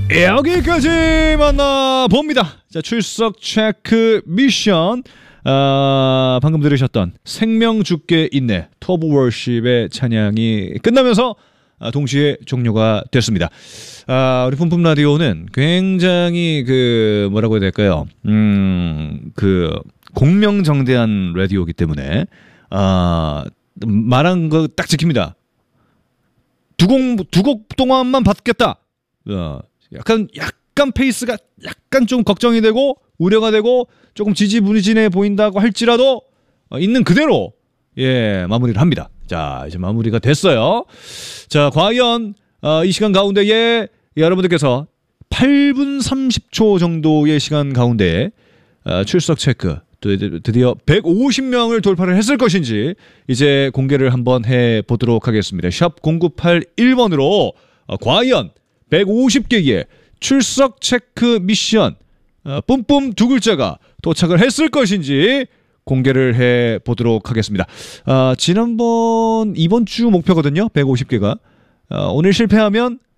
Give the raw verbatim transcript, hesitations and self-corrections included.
여기까지 만나봅니다. 자, 출석 체크 미션. 아, 방금 들으셨던 생명 죽게 있네 터보 월십의 찬양이 끝나면서 아, 동시에 종료가 됐습니다. 아, 우리 뿜뿜 라디오는 굉장히 그 뭐라고 해야 될까요? 음, 그 공명정대한 라디오이기 때문에 아, 말한 거 딱 지킵니다. 두 곡 두 곡 동안만 받겠다. 어, 약간 약간 페이스가 약간 좀 걱정이 되고 우려가 되고 조금 지지부진해 보인다고 할지라도 어, 있는 그대로 예 마무리를 합니다. 자, 이제 마무리가 됐어요. 자, 과연 어, 이 시간 가운데에 여러분들께서 팔 분 삼십 초 정도의 시간 가운데에 어, 출석 체크 드디어 백오십 명을 돌파를 했을 것인지 이제 공개를 한번 해보도록 하겠습니다. 샵 공구팔일 번으로 어, 과연 백오십 개의 출석 체크 미션 어, 뿜뿜 두 글자가 도착을 했을 것인지 공개를 해보도록 하겠습니다. 어, 지난번 이번 주 목표거든요. 백오십 개가 어, 오늘 실패하면